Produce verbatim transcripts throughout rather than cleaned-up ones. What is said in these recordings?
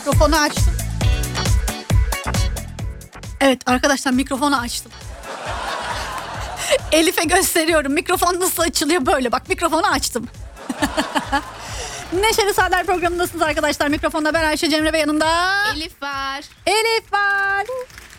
Mikrofonu açtım. Evet arkadaşlar, mikrofonu açtım. Elif'e gösteriyorum. Mikrofon nasıl açılıyor böyle. Bak, mikrofonu açtım. Neşeli Saatler programındasınız arkadaşlar. Mikrofonda ben Ayşe Cemre ve yanımda Elif var. Elif var.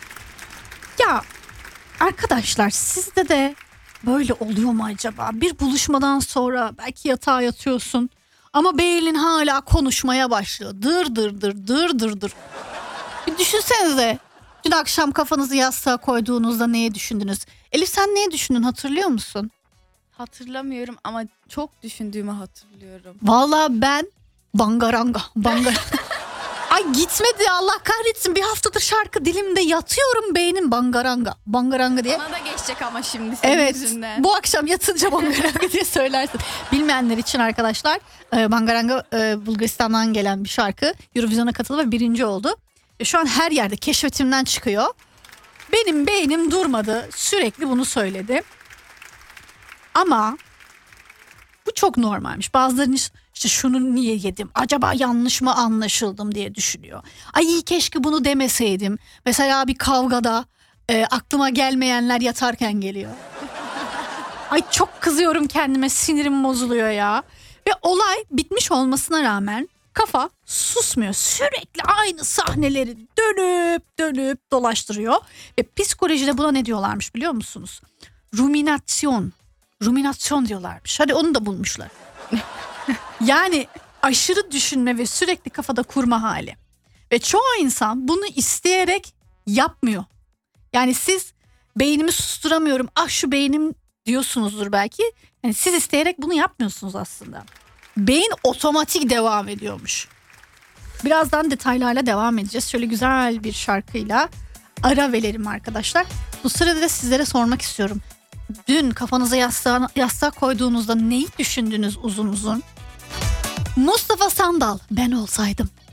Ya arkadaşlar, sizde de böyle oluyor mu acaba? Bir buluşmadan sonra belki yatağa yatıyorsun ama beynin hala konuşmaya başlıyor. Dır dır dır dır dır dır. Bir düşünsenize. Dün akşam kafanızı yastığa koyduğunuzda neye düşündünüz? Elif, sen neye düşündün, hatırlıyor musun? Hatırlamıyorum ama çok düşündüğümü hatırlıyorum. Vallahi ben bangaranga bangaranga. Ay gitmedi, Allah kahretsin, bir haftadır şarkı dilimde, yatıyorum beynim bangaranga bangaranga diye. Bana da geçecek ama şimdi senin Evet, yüzünden. bu akşam yatınca bangaranga diye söylersin. Bilmeyenler için arkadaşlar, bangaranga Bulgaristan'dan gelen bir şarkı. Eurovision'a katıldı ve birinci oldu. Şu an her yerde keşfetimden çıkıyor. Benim beynim durmadı, sürekli bunu söyledi. Ama bu çok normalmiş. Bazıları işte şunu niye yedim, acaba yanlış mı anlaşıldım diye düşünüyor. Ay keşke bunu demeseydim. Mesela bir kavgada e, aklıma gelmeyenler yatarken geliyor. Ay çok kızıyorum kendime, sinirim bozuluyor ya. Ve olay bitmiş olmasına rağmen kafa susmuyor. Sürekli aynı sahneleri dönüp dönüp dolaştırıyor. Ve psikolojide buna ne diyorlarmış biliyor musunuz? Ruminasyon. Ruminasyon diyorlarmış. Hadi onu da bulmuşlar. Yani aşırı düşünme ve sürekli kafada kurma hali. Ve çoğu insan bunu isteyerek yapmıyor. Yani siz beynimi susturamıyorum, ah şu beynim diyorsunuzdur belki. Yani siz isteyerek bunu yapmıyorsunuz aslında. Beyin otomatik devam ediyormuş. Birazdan detaylarla devam edeceğiz. Şöyle güzel bir şarkıyla ara verelim arkadaşlar. Bu sırada da sizlere sormak istiyorum. Dün kafanıza yastığa, yastığa koyduğunuzda neyi düşündünüz uzun uzun? Mustafa Sandal, ben olsaydım.